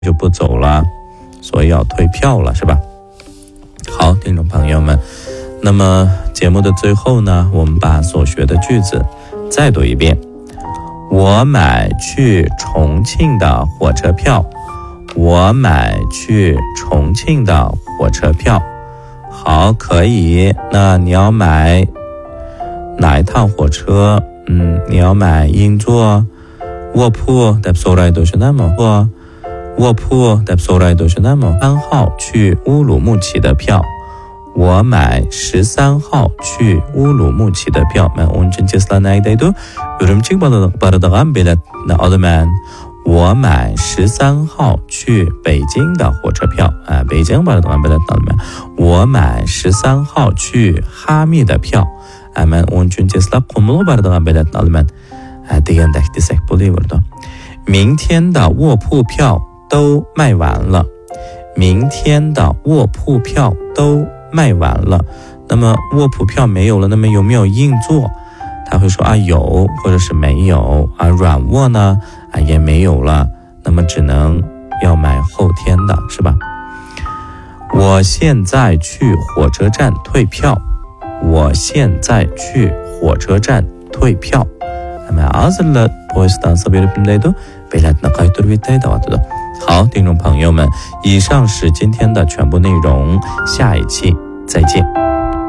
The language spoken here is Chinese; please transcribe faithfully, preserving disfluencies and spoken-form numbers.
就不走了，所以要退票了，是吧？好，听众朋友们，那么节目的最后呢，我们把所学的句子再读一遍。我买去重庆的火车票，我买去重庆的火车票。好，可以。那你要买哪一趟火车？嗯，你要买硬座、卧铺，답소라이도시나무或卧铺답소라이도시나무三号去乌鲁木齐的票。我买十三号去乌鲁木齐的票。만온천칠십사나이다이도 요름칙 바르다간 빌렛나 얻으면我买十三号去北京的火车票啊，北京바르다간 빌렛나 얻으면我买十三号去哈密的票。啊，만온천칠십사 콤으로 바르다간 빌렛나 얻으면啊，되겠다 되겠다 보리버도。明天的卧铺票都卖完了，明天的卧铺票都卖完了。那么卧铺票没有了，那么有没有硬座？他会说啊有，或者是没有啊。软卧呢啊也没有了，那么只能要买后天的，是吧？我现在去火车站退票，我现在去火车站退票。好，听众朋友们，以上是今天的全部内容，下一期再见。